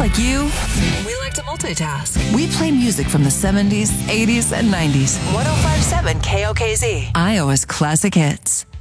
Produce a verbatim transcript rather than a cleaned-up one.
like you, We like to multitask. we play music from the seventies, eighties, and nineties. ten fifty-seven K O K Z. Iowa's classic hits.